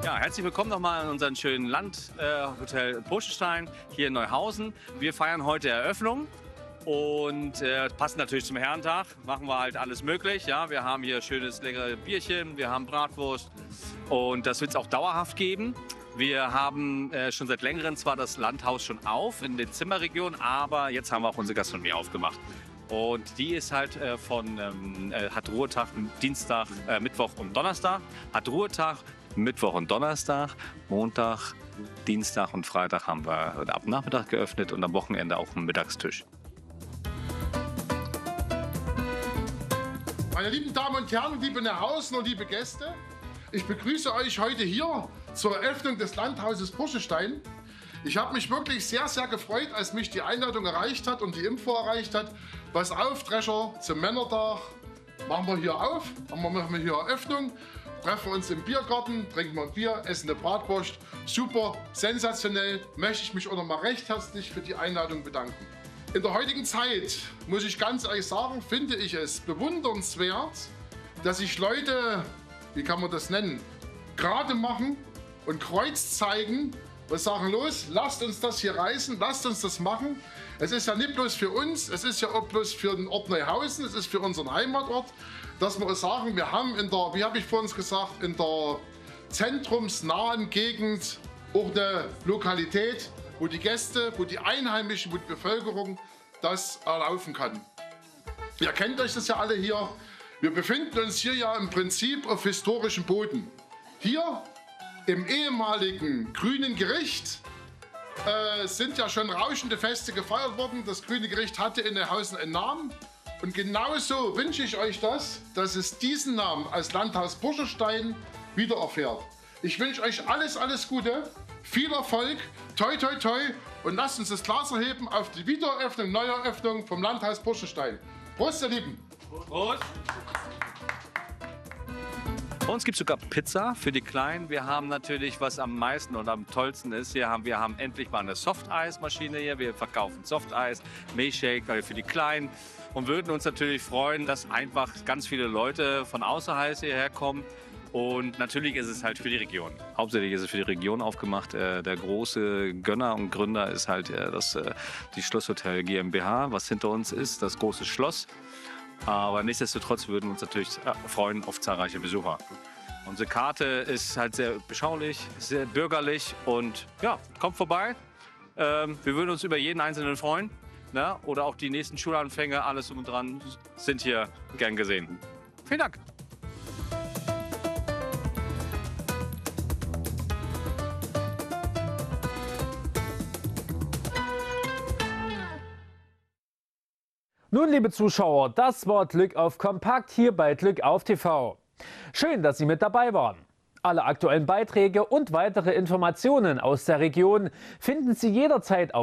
Ja, herzlich willkommen nochmal in unserem schönen Landhotel Burschenstein hier in Neuhausen. Wir feiern heute Eröffnung und passend natürlich zum Herrentag machen wir halt alles möglich. Ja, wir haben hier schönes leckere Bierchen, wir haben Bratwurst und das wird es auch dauerhaft geben. Wir haben schon seit längerem zwar das Landhaus schon auf in den Zimmerregionen, aber jetzt haben wir auch unsere Gastronomie aufgemacht. Und die ist halt hat Ruhetag Dienstag, Mittwoch und Donnerstag, hat Ruhetag Mittwoch und Donnerstag, Montag, Dienstag und Freitag haben wir ab Nachmittag geöffnet und am Wochenende auch einen Mittagstisch. Meine lieben Damen und Herren, liebe Neuhausen und liebe Gäste, ich begrüße euch heute hier zur Eröffnung des Landhauses Burschenstein. Ich habe mich wirklich sehr, sehr gefreut, als mich die Einladung erreicht hat und die Info erreicht hat. Pass auf, Drescher, zum Männertag machen wir hier auf, machen wir hier Eröffnung, treffen uns im Biergarten, trinken wir ein Bier, essen eine Bratwurst. Super, sensationell, möchte ich mich auch noch mal recht herzlich für die Einladung bedanken. In der heutigen Zeit, muss ich ganz ehrlich sagen, finde ich es bewundernswert, dass sich Leute, wie kann man das nennen, gerade machen und Kreuz zeigen und sagen, los, lasst uns das hier reißen, lasst uns das machen. Es ist ja nicht bloß für uns, es ist ja auch bloß für den Ort Neuhausen, es ist für unseren Heimatort, dass wir auch sagen, wir haben in der, wie habe ich vorhin gesagt, in der zentrumsnahen Gegend auch eine Lokalität, wo die Gäste, wo die Einheimischen, wo die Bevölkerung das erlaufen kann. Ihr kennt euch das ja alle hier. Wir befinden uns hier ja im Prinzip auf historischem Boden. Hier im ehemaligen Grünen Gericht sind ja schon rauschende Feste gefeiert worden. Das Grüne Gericht hatte in Neuhausen einen Namen. Und genauso wünsche ich euch das, dass es diesen Namen als Landhaus Burschenstein wieder erfährt. Ich wünsche euch alles, alles Gute, viel Erfolg, toi toi toi und lasst uns das Glas erheben auf die Wiedereröffnung, Neueröffnung vom Landhaus Burschenstein. Prost, ihr Lieben! Prost! Bei uns gibt es sogar Pizza für die Kleinen. Wir haben natürlich, was am meisten und am tollsten ist, wir haben endlich mal eine Softeismaschine hier. Wir verkaufen Softeis, Milchshake für die Kleinen und würden uns natürlich freuen, dass einfach ganz viele Leute von außerhalb hierher kommen. Und natürlich ist es halt für die Region. Hauptsächlich ist es für die Region aufgemacht. Der große Gönner und Gründer ist halt die Schlosshotel GmbH, was hinter uns ist, das große Schloss. Aber nichtsdestotrotz würden wir uns natürlich freuen auf zahlreiche Besucher. Unsere Karte ist halt sehr beschaulich, sehr bürgerlich und ja, kommt vorbei. Wir würden uns über jeden Einzelnen freuen. Ne? Oder auch die nächsten Schulanfänge, alles drum und dran, sind hier gern gesehen. Vielen Dank. Nun, liebe Zuschauer, das war Glück auf Kompakt hier bei Glück auf TV. Schön, dass Sie mit dabei waren. Alle aktuellen Beiträge und weitere Informationen aus der Region finden Sie jederzeit auf